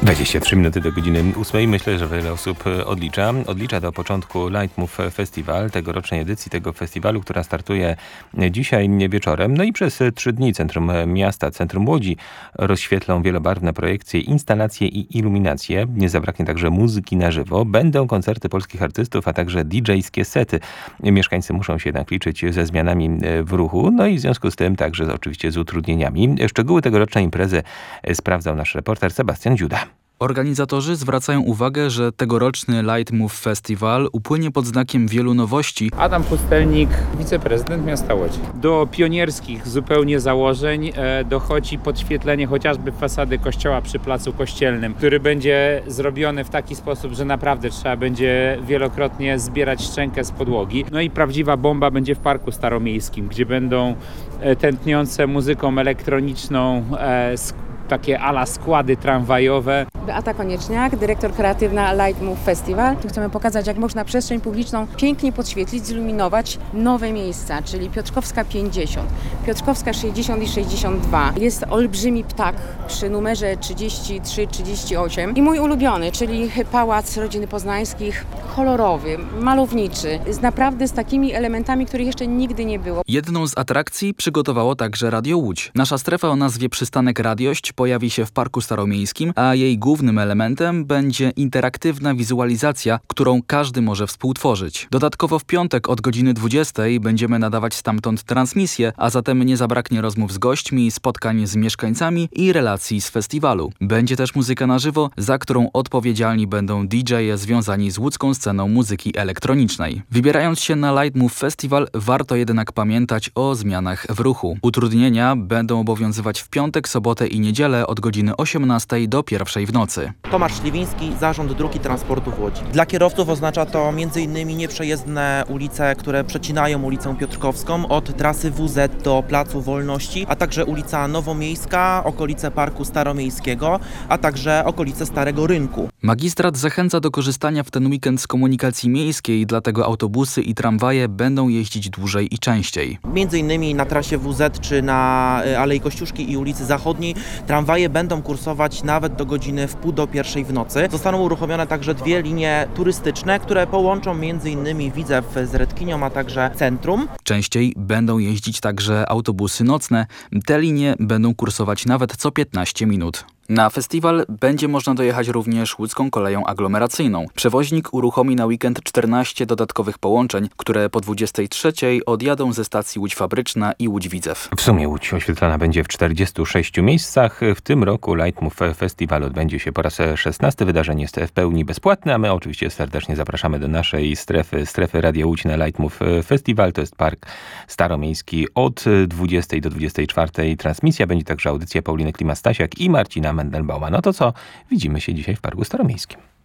23 minuty do godziny 8. Myślę, że wiele osób odlicza do początku Lightmove Festival, tegorocznej edycji tego festiwalu, która startuje dzisiaj wieczorem. No i przez 3 dni centrum miasta, centrum Łodzi rozświetlą wielobarwne projekcje, instalacje i iluminacje. Nie zabraknie także muzyki na żywo. Będą koncerty polskich artystów, a także DJ-skie sety. Mieszkańcy muszą się jednak liczyć ze zmianami w ruchu, no i w związku z tym także oczywiście z utrudnieniami. Szczegóły tegorocznej imprezy sprawdzał nasz reporter Sebastian Dziuda. Organizatorzy zwracają uwagę, że tegoroczny Lightmove Festival upłynie pod znakiem wielu nowości. Adam Pustelnik, wiceprezydent miasta Łodzi. Do pionierskich zupełnie założeń dochodzi podświetlenie chociażby fasady kościoła przy Placu Kościelnym, który będzie zrobiony w taki sposób, że naprawdę trzeba będzie wielokrotnie zbierać szczękę z podłogi. No i prawdziwa bomba będzie w Parku Staromiejskim, gdzie będą tętniące muzyką elektroniczną takie ala składy tramwajowe. Beata Konieczniak, dyrektor kreatywna Lightmove Festival. Tu chcemy pokazać, jak można przestrzeń publiczną pięknie podświetlić, ziluminować nowe miejsca, czyli Piotrkowska 50, Piotrkowska 60 i 62. Jest olbrzymi ptak przy numerze 33-38 i mój ulubiony, czyli Pałac Rodziny Poznańskich, kolorowy, malowniczy, naprawdę z takimi elementami, których jeszcze nigdy nie było. Jedną z atrakcji przygotowało także Radio Łódź. Nasza strefa o nazwie Przystanek Radiość pojawi się w Parku Staromiejskim, a jej głównym elementem będzie interaktywna wizualizacja, którą każdy może współtworzyć. Dodatkowo w piątek od godziny 20 będziemy nadawać stamtąd transmisję, a zatem nie zabraknie rozmów z gośćmi, spotkań z mieszkańcami i relacji z festiwalu. Będzie też muzyka na żywo, za którą odpowiedzialni będą DJ-e związani z łódzką sceną muzyki elektronicznej. Wybierając się na Lightmove Festival, warto jednak pamiętać o zmianach w ruchu. Utrudnienia będą obowiązywać w piątek, sobotę i niedzielę od godziny 18 do 1 w nocy. Tomasz Śliwiński, Zarząd Dróg i Transportu w Łodzi. Dla kierowców oznacza to m.in. nieprzejezdne ulice, które przecinają ulicę Piotrkowską od trasy WZ do Placu Wolności, a także ulica Nowomiejska, okolice Parku Staromiejskiego, a także okolice Starego Rynku. Magistrat zachęca do korzystania w ten weekend z komunikacji miejskiej, dlatego autobusy i tramwaje będą jeździć dłużej i częściej. M.in. na trasie WZ czy na Alei Kościuszki i ulicy Zachodniej tramwaje będą kursować nawet do godziny wpół do 1 w nocy. Zostaną uruchomione także 2 linie turystyczne, które połączą m.in. Widzew z Redkinią, a także centrum. Częściej będą jeździć także autobusy nocne. Te linie będą kursować nawet co 15 minut. Na festiwal będzie można dojechać również łódzką koleją aglomeracyjną. Przewoźnik uruchomi na weekend 14 dodatkowych połączeń, które po 23 odjadą ze stacji Łódź Fabryczna i Łódź Widzew. W sumie Łódź oświetlana będzie w 46 miejscach. W tym roku Lightmove Festival odbędzie się po raz 16. Wydarzenie jest w pełni bezpłatne, a my oczywiście serdecznie zapraszamy do naszej strefy Radia Łódź na Lightmove Festival. To jest Park Staromiejski od 20 do 24. Transmisja będzie także audycja Pauliny Klimas-Stasiak i Marcina Mendelbauma. No to co? Widzimy się dzisiaj w Parku Staromiejskim.